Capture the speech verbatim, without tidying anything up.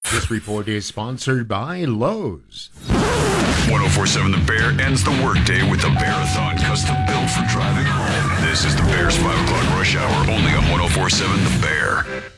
This report is sponsored by Lowe's. ten forty-seven The Bear ends the workday with the Bearathon, custom built for driving home. This is the Bear's five o'clock rush hour, only on ten forty-seven The Bear.